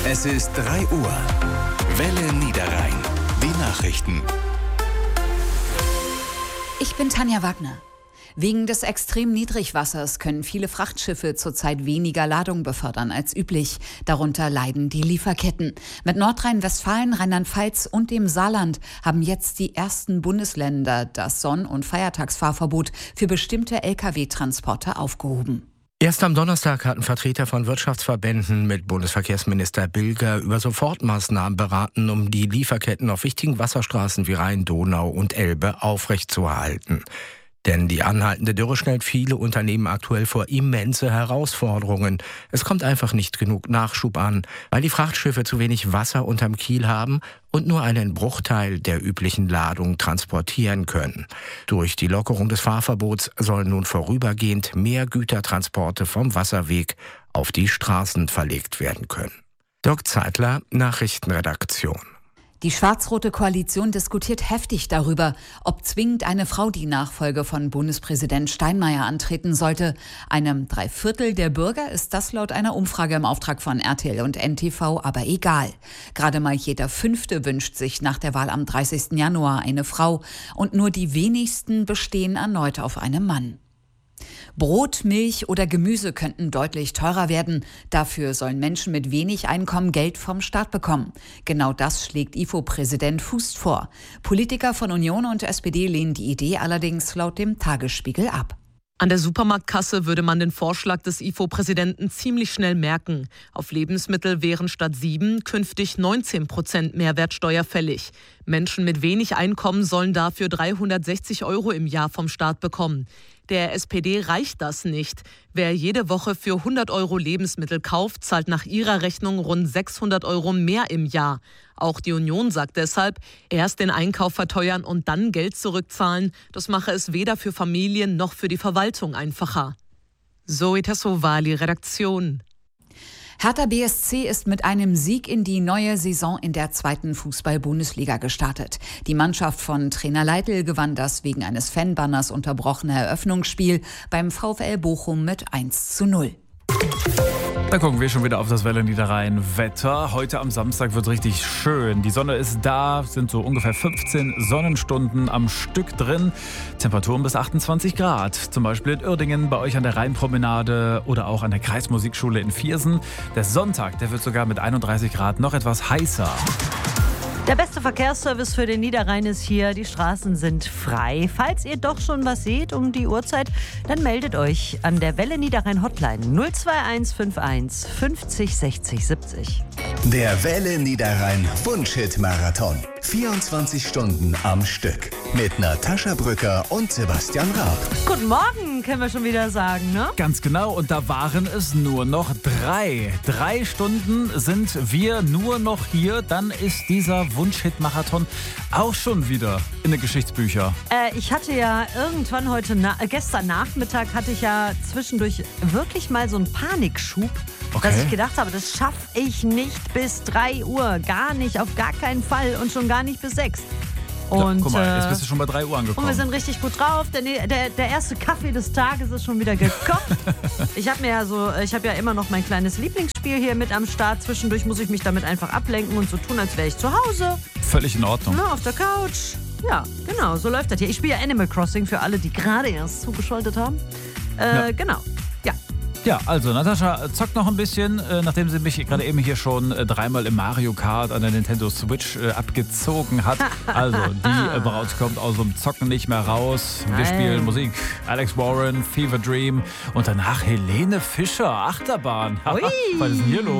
Es ist 3 Uhr. Welle Niederrhein. Die Nachrichten. Ich bin Tanja Wagner. Wegen des extremen Niedrigwassers können viele Frachtschiffe zurzeit weniger Ladung befördern als üblich. Darunter leiden die Lieferketten. Mit Nordrhein-Westfalen, Rheinland-Pfalz und dem Saarland haben jetzt die ersten Bundesländer das Sonn- und Feiertagsfahrverbot für bestimmte Lkw-Transporte aufgehoben. Erst am Donnerstag hatten Vertreter von Wirtschaftsverbänden mit Bundesverkehrsminister Bilger über Sofortmaßnahmen beraten, um die Lieferketten auf wichtigen Wasserstraßen wie Rhein, Donau und Elbe aufrechtzuerhalten. Denn die anhaltende Dürre stellt viele Unternehmen aktuell vor immense Herausforderungen. Es kommt einfach nicht genug Nachschub an, weil die Frachtschiffe zu wenig Wasser unterm Kiel haben und nur einen Bruchteil der üblichen Ladung transportieren können. Durch die Lockerung des Fahrverbots sollen nun vorübergehend mehr Gütertransporte vom Wasserweg auf die Straßen verlegt werden können. Dirk Zeitler, Nachrichtenredaktion. Die schwarz-rote Koalition diskutiert heftig darüber, ob zwingend eine Frau die Nachfolge von Bundespräsident Steinmeier antreten sollte. Einem 3/4 der Bürger ist das laut einer Umfrage im Auftrag von RTL und NTV aber egal. Gerade mal jeder 5. wünscht sich nach der Wahl am 30. Januar eine Frau und nur die wenigsten bestehen erneut auf einem Mann. Brot, Milch oder Gemüse könnten deutlich teurer werden. Dafür sollen Menschen mit wenig Einkommen Geld vom Staat bekommen. Genau das schlägt IFO-Präsident Fuß vor. Politiker von Union und SPD lehnen die Idee allerdings laut dem Tagesspiegel ab. An der Supermarktkasse würde man den Vorschlag des IFO-Präsidenten ziemlich schnell merken. Auf Lebensmittel wären statt 7 künftig 19% Mehrwertsteuer fällig. Menschen mit wenig Einkommen sollen dafür 360 € im Jahr vom Staat bekommen. Der SPD reicht das nicht. Wer jede Woche für 100 € Lebensmittel kauft, zahlt nach ihrer Rechnung rund 600 € mehr im Jahr. Auch die Union sagt deshalb, erst den Einkauf verteuern und dann Geld zurückzahlen. Das mache es weder für Familien noch für die Verwaltung einfacher. Zoe Tassovali, Redaktion. Hertha BSC ist mit einem Sieg in die neue Saison in der 2. Fußball-Bundesliga gestartet. Die Mannschaft von Trainer Leitl gewann das wegen eines Fanbanners unterbrochene Eröffnungsspiel beim VfL Bochum mit 1:0. Da gucken wir schon wieder auf das Welle Niederrhein Wetter. Heute am Samstag wird es richtig schön. Die Sonne ist da, sind so ungefähr 15 Sonnenstunden am Stück drin. Temperaturen bis 28 Grad. Zum Beispiel in Uerdingen, bei euch an der Rheinpromenade oder auch an der Kreismusikschule in Viersen. Der Sonntag, der wird sogar mit 31 Grad noch etwas heißer. Der beste Verkehrsservice für den Niederrhein ist hier. Die Straßen sind frei. Falls ihr doch schon was seht um die Uhrzeit, dann meldet euch an der Welle Niederrhein Hotline 02151 50 60 70. Der Welle Niederrhein Wunschhit-Marathon. 24 Stunden am Stück. Mit Natascha Brücker und Sebastian Raab. Guten Morgen, können wir schon wieder sagen, ne? Ganz genau, und da waren es nur noch 3. 3 Stunden sind wir nur noch hier. Dann ist dieser Wunschhit-Marathon auch schon wieder in den Geschichtsbüchern. Ich hatte ja irgendwann gestern Nachmittag hatte ich ja zwischendurch wirklich mal so einen Panikschub, dass ich gedacht habe, das schaffe ich nicht bis 3 Uhr. Gar nicht, auf gar keinen Fall und schon gar nicht bis 6. Und, guck mal, jetzt bist du schon bei 3 Uhr angekommen. Und wir sind richtig gut drauf. Der erste Kaffee des Tages ist schon wieder gekocht. Ich habe ja immer noch mein kleines Lieblingsspiel hier mit am Start. Zwischendurch muss ich mich damit einfach ablenken und so tun, als wäre ich zu Hause. Völlig in Ordnung. Auf der Couch. Ja, genau, so läuft das hier. Ich spiele ja Animal Crossing für alle, die gerade erst zugeschaltet haben. Genau. Ja, also Natascha zockt noch ein bisschen, nachdem sie mich gerade eben hier schon 3-mal im Mario Kart an der Nintendo Switch abgezogen hat. Also die Braut kommt aus dem Zocken nicht mehr raus. Wir spielen Musik, Alex Warren, Fever Dream und danach Helene Fischer, Achterbahn. Was ist denn hier los?